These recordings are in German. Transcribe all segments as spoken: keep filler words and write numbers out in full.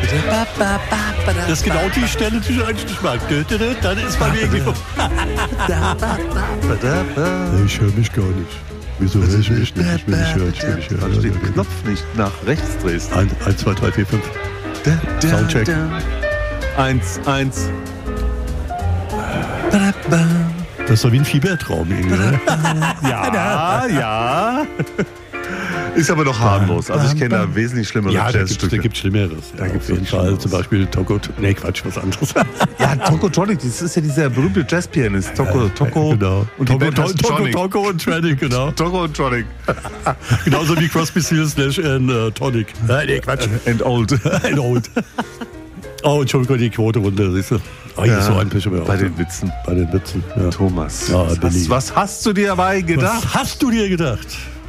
Das ist genau die Stelle, die ich eigentlich nicht mag. Dann ist bei mir irgendwie... Ich höre mich gar nicht. Wieso höre ich mich nicht? Ich will nicht hören, ich will nicht hören. Weil du den Knopf nicht nach rechts drehst. eins, zwei, drei, vier, fünf. Soundcheck. Eins, eins. Das ist doch wie ein Fiebertraum irgendwie, ne? Ja, ja. Ist aber noch harmlos. Also ich kenne da wesentlich schlimmere Ja, da Jazzstücke. gibt es Schlimmeres. Da Ja, gibt's auf jeden wirklich Fall. Schlimmeres. Zum Beispiel Toko... Nee, Quatsch, was anderes. Ja, Tokotronic, das ist ja dieser berühmte Jazzpianist. Toko, Toko Genau. und die Toko, Band Toko, heißt Toko, Tronic. Toko und Tronic, genau. Toko und Tronic. Genauso wie Crosby, Stills, Nash and uh, Tonic. Äh, nee, Quatsch. And old. And old. Oh, Entschuldigung, die Quote runter, siehst du. Oh, hier Ja, ist so ein Pech. bei den Witzen. Bei den Witzen, ja. Thomas, Ja, was, Billy. hast, was hast du dir dabei gedacht? Was hast du dir gedacht?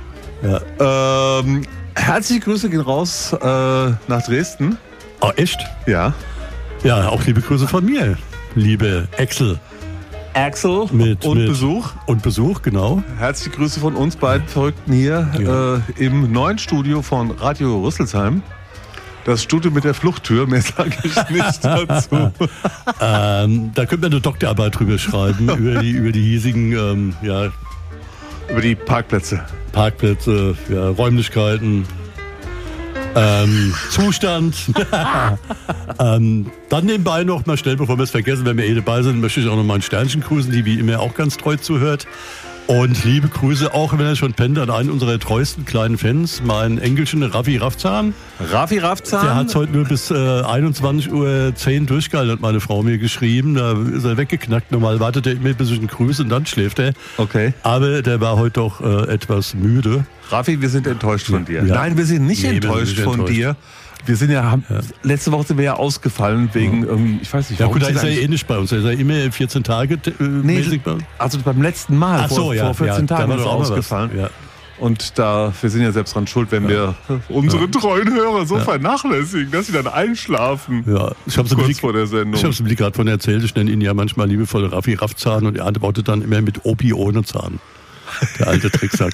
Ähm, herzliche Grüße gehen raus äh, nach Dresden. Oh, echt? Ja. Ja, auch liebe Grüße von mir, liebe Axel. Axel Mit, und mit Besuch. Und Besuch, genau. Herzliche Grüße von uns beiden Verrückten hier Ja. äh, im neuen Studio von Radio Rüsselsheim. Das Studio mit der Fluchttür, mehr sage ich nicht dazu. Ähm, da könnte man eine Doktorarbeit drüber schreiben, über die, über die hiesigen ähm, ja, Über die Parkplätze. Parkplätze, ja, Räumlichkeiten, ähm, Zustand. ähm, dann nebenbei noch mal schnell, bevor wir es vergessen, wenn wir eh dabei sind, möchte ich auch noch mal ein Sternchen grüßen, die wie immer auch ganz treu zuhört. Und liebe Grüße, auch wenn er schon pennt, an einen unserer treuesten kleinen Fans, meinen Engelchen Raffi Raffzahn. Raffi Raffzahn. Der hat es heute nur bis äh, einundzwanzig Uhr zehn durchgehalten, hat meine Frau mir geschrieben. Da ist er weggeknackt. Normal wartet er immer, bis ich ihn grüße und dann schläft er. Okay. Aber der war heute doch äh, etwas müde. Raffi, wir sind enttäuscht von dir. Ja. Nein, wir sind nicht Nee, wir sind enttäuscht nicht von enttäuscht. dir. Wir sind ja, haben, letzte Woche sind wir ja ausgefallen wegen irgendwie, ich weiß nicht, Ja warum gut, da sind ist er eigentlich- eh nicht bei uns. Er ist ja immer vierzehn Tage äh, Nee, mäßig bei uns. also beim letzten Mal, Ach vor, so, ja, vor vierzehn ja, da Tagen war ist doch er auch mal was. ausgefallen. Ja. Und da, wir sind ja selbst dran schuld, wenn wir unsere treuen Hörer so vernachlässigen, dass sie dann einschlafen. Ja, ich habe Kurz es vor der Sendung. Ich habe es gerade von erzählt. Ich nenne ihn ja manchmal liebevoll Raffi Raffzahn und er antwortet dann immer mit Opi ohne Zahn. Der alte Tricksack.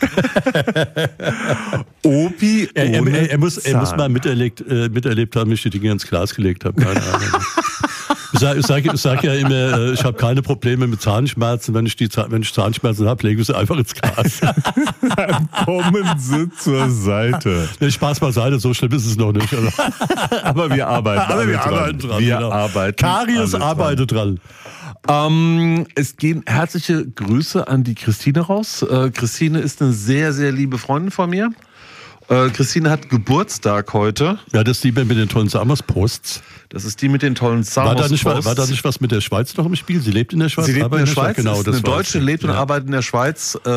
Opi Er, er, ohne er, er, muss, er muss Zahn. mal miterlebt, äh, miterlebt haben, wie ich die Dinge ins Glas gelegt habe. Keine Ahnung. Ich sage ich sag, ich sag ja immer, äh, ich habe keine Probleme mit Zahnschmerzen. Wenn ich, die, Zahn- wenn ich Zahnschmerzen habe, lege ich sie einfach ins Glas. Kommen Sie zur Seite. Nee, Spaß beiseite, so schlimm ist es noch nicht. Also, Aber wir arbeiten aber alle wir arbeiten dran. Wir genau. arbeiten Karies alle arbeitet dran. Ähm, es gehen herzliche Grüße an die Christine raus. Äh, Christine ist eine sehr, sehr liebe Freundin von mir. Äh, Christine hat Geburtstag heute. Ja, das ist die mit den tollen Samos-Posts. Das ist die mit den tollen War da, nicht, war, Samos-Posts. war da nicht was mit der Schweiz noch im Spiel? Sie lebt in der Schweiz? Sie lebt in arbeitet der Schweiz, Genau, ist das eine war's. Deutsche, lebt und Ja. arbeitet in der Schweiz. Äh,